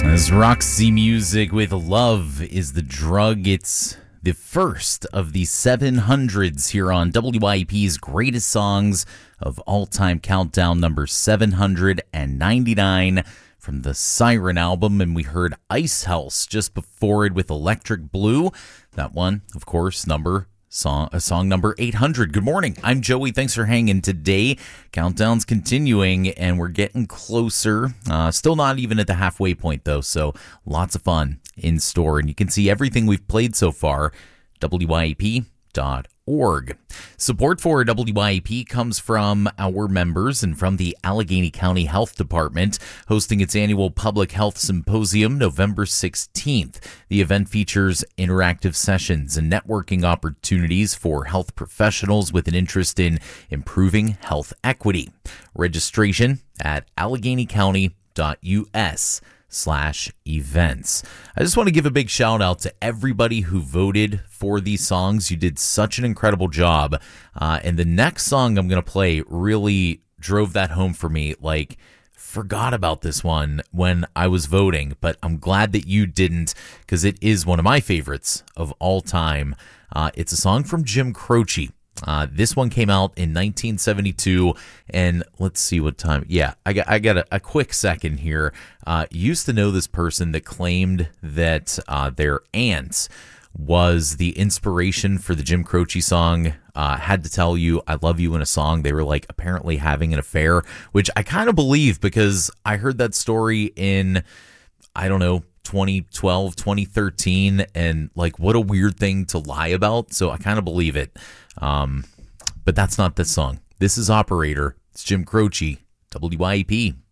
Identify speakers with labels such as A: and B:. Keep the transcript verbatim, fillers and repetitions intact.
A: As Roxy Music with Love is the Drug. It's the first of the seven hundreds here on W I P's Greatest Songs of All Time Countdown, number seven hundred ninety-nine from the Siren album. And we heard Ice House just before it with Electric Blue. That one, of course, number Song, uh, song number eight hundred. Good morning. I'm Joey. Thanks for hanging today. Countdown's continuing, and we're getting closer. Uh, still not even at the halfway point, though, so lots of fun in store. And you can see everything we've played so far, W I A P dot org. Support for W I A P comes from our members and from the Allegheny County Health Department, hosting its annual Public Health Symposium November sixteenth. The event features interactive sessions and networking opportunities for health professionals with an interest in improving health equity. Registration at allegheny county dot U S slash events. I just want to give a big shout out to everybody who voted for these songs. You did such an incredible job. Uh, and the next song I'm going to play really drove that home for me. Like, forgot about this one when I was voting, but I'm glad that you didn't, because it is one of my favorites of all time. Uh, it's a song from Jim Croce. Uh, this one came out in nineteen seventy-two, and let's see what time. Yeah, I got I got a, a quick second here. Uh, used to know this person that claimed that uh, their aunt was the inspiration for the Jim Croce song. Uh, had to tell you, I love you in a song. They were like apparently having an affair, which I kind of believe because I heard that story in, I don't know, twenty twelve, twenty thirteen, and like what a weird thing to lie about. So I kind of believe it. Um, but that's not this song. This is Operator. It's Jim Croce, W I A P.